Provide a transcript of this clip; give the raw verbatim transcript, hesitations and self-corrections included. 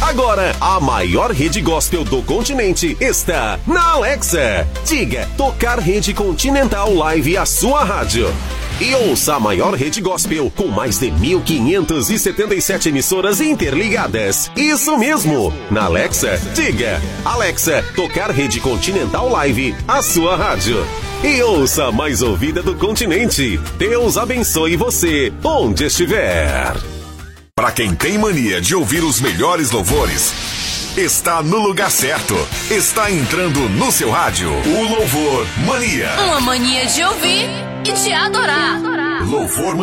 Agora, a maior rede gospel do continente está na Alexa. Diga Tocar Rede Continental Live, a sua rádio. E ouça a maior rede gospel com mais de mil quinhentas e setenta e sete emissoras interligadas. Isso mesmo! Na Alexa, diga Alexa, Tocar Rede Continental Live, a sua rádio. E ouça a mais ouvida do continente. Deus abençoe você, onde estiver. Para quem tem mania de ouvir os melhores louvores, está no lugar certo. Está entrando no seu rádio o Louvor Mania. Uma mania de ouvir e de adorar. Louvor